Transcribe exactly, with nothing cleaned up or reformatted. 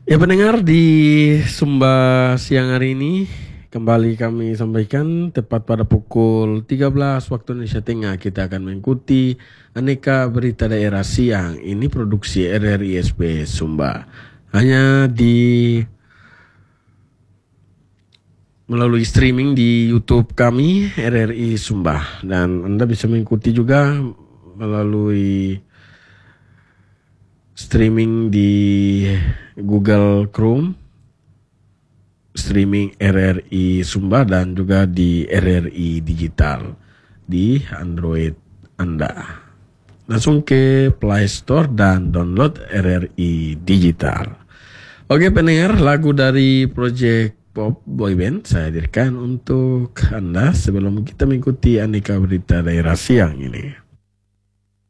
Ya pendengar, di Sumba siang hari ini kembali kami sampaikan tepat pada pukul tiga belas waktu Indonesia Tengah kita akan mengikuti aneka berita daerah siang. Ini produksi R R I S B Sumba. Hanya di melalui streaming di YouTube kami R R I Sumba, dan Anda bisa mengikuti juga melalui streaming di Google Chrome, streaming R R I Sumba, dan juga di R R I Digital di Android Anda. Langsung ke Play Store dan download R R I Digital. Oke pendengar, lagu dari Project Pop Boyband saya hadirkan untuk Anda sebelum kita mengikuti aneka berita daerah siang ini.